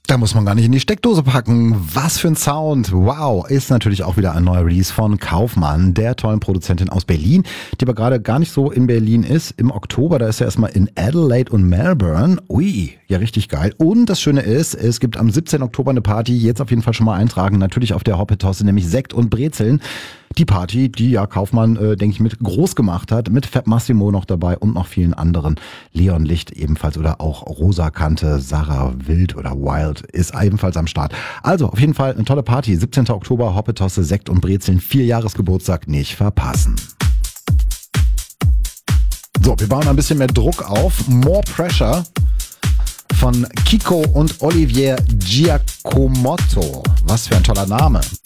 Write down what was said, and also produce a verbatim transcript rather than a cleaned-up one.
Da muss man gar nicht in die Steckdose packen. Was für ein Sound. Wow. Ist natürlich auch wieder ein neuer Release von Kaufmann, der tollen Produzentin aus Berlin, die aber gerade gar nicht so in Berlin ist. Im Oktober, da ist er erstmal in Adelaide und Melbourne. Ui, ja richtig geil. Und das Schöne ist, es gibt am siebzehnten Oktober eine Party. Jetzt auf jeden Fall schon mal eintragen. Natürlich auf der Hoppetosse, nämlich Sekt und Brezeln. Die Party, die ja Kaufmann, äh, denke ich, mit groß gemacht hat, mit Fab Massimo noch dabei und noch vielen anderen. Leon Licht ebenfalls oder auch Rosa Kante, Sarah Wild oder Wild ist ebenfalls am Start. Also auf jeden Fall eine tolle Party. siebzehnten Oktober, Hoppetosse, Sekt und Brezeln, vier Jahresgeburtstag, nicht verpassen. So, wir bauen ein bisschen mehr Druck auf. More Pressure von Kiko und Olivier Giacomotto. Was für ein toller Name.